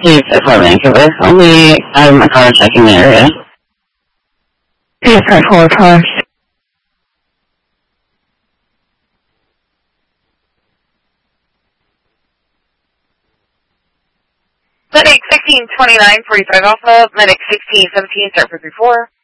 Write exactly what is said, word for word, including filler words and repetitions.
Two for Vancouver. Only out of my car checking the area. Two for four cars. Medic sixteen twenty-nine forty-five Alpha, Medic sixteen seventeen, start for three four.